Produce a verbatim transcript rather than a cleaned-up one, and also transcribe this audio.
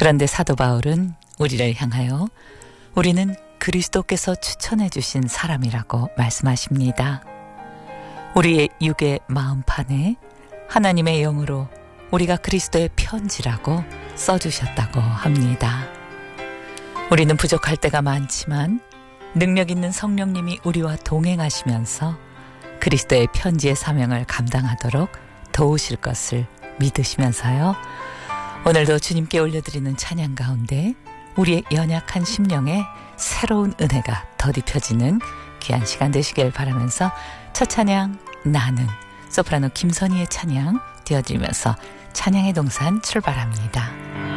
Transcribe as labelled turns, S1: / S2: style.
S1: 그런데 사도 바울은 우리를 향하여 우리는 그리스도께서 추천해 주신 사람이라고 말씀하십니다. 우리의 육의 마음판에 하나님의 영으로 우리가 그리스도의 편지라고 써주셨다고 합니다. 우리는 부족할 때가 많지만 능력 있는 성령님이 우리와 동행하시면서 그리스도의 편지의 사명을 감당하도록 도우실 것을 믿으시면서요. 오늘도 주님께 올려드리는 찬양 가운데 우리의 연약한 심령에 새로운 은혜가 덧입혀지는 귀한 시간 되시길 바라면서 첫 찬양 나는 소프라노 김선희의 찬양 띄워드리면서 찬양의 동산 출발합니다.